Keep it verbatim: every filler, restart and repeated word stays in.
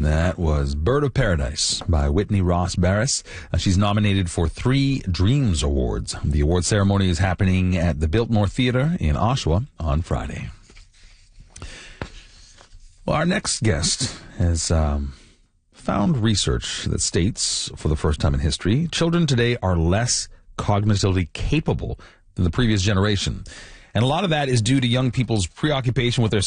That was Bird of Paradise by Whitney Ross Barris. Uh, she's nominated for three Dreams Awards. The award ceremony is happening at the Biltmore Theatre in Oshawa on Friday. Well, our next guest has um, found research that states, for the first time in history, children today are less cognitively capable than the previous generation. And a lot of that is due to young people's preoccupation with their